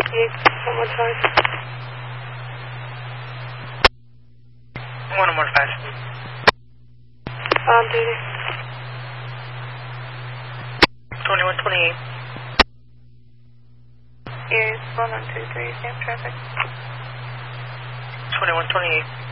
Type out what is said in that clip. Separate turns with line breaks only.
One more time.
115.
On duty.
2128.
Yes, 1123, same traffic.
2128.